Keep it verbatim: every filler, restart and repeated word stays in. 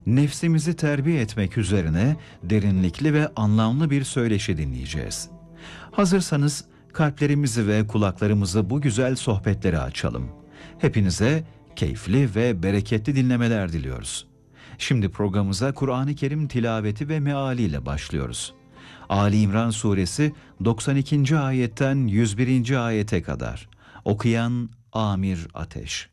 Nefsimizi terbiye etmek üzerine derinlikli ve anlamlı bir söyleşi dinleyeceğiz. Hazırsanız kalplerimizi ve kulaklarımızı bu güzel sohbetlere açalım. Hepinize keyifli ve bereketli dinlemeler diliyoruz. Şimdi programımıza Kur'an-ı Kerim tilaveti ve mealiyle başlıyoruz. Ali İmran suresi doksan ikinci ayetten yüz birinci ayete kadar. Okuyan Amir Ateş.